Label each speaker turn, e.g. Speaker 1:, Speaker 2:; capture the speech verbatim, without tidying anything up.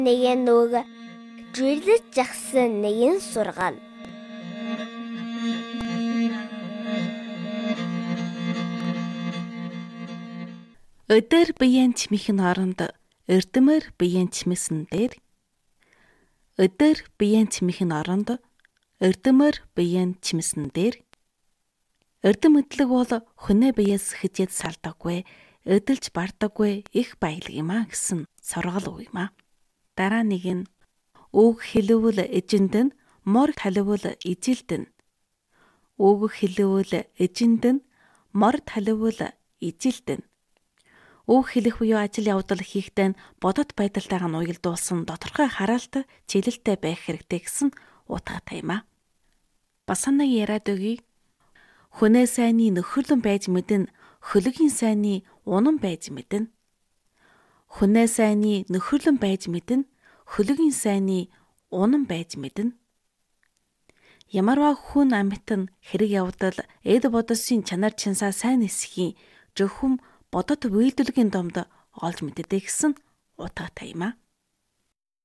Speaker 1: нэгэн үг жирлэж жагсан нэгэн сургаал.
Speaker 2: Өдөр биеийн чимээхэн оронд эрдэмэр биеийн чимээсэн дээр өдөр биеийн чимээхэн оронд эрдэмэр биеийн чимээсэн дээр эрдэм мэдлэг бол хүнээ биеэс хижээд салдаггүй, эдэлж бардаггүй их баялаг юм а гэсэн сургаал үг юм а. Дараа нэг нь үг хэлвэл эжинд нь, мор таливал ижилд нь. Үг хэлвэл эжинд нь, мор таливал ижилд нь. Үг хэлэх буюу ажил явдал хийхдээ бодит байдалтайгаа нуйлдуулсан тодорхой хараалт чиглэлтэй байх хэрэгтэй гэсэн утгатай юм а. Бас нэг яриад өгье. Хүнээ сайнны нөхөрлөн байж мэднэ, хөлөгийн сайнны унан байж мэднэ. Хүнээ сайнны нөхөрлөн байж мэднэ, хөлөгийн сайнны унан байж мэднэ. Ямарваа хүн амьт нь хэрэг явдал эд бодосын чанар чансаа сайн эсхийн зөвхөн бодот үйлдвэрлэгийн домд олж мэддэг гэсэн утгатай юм а.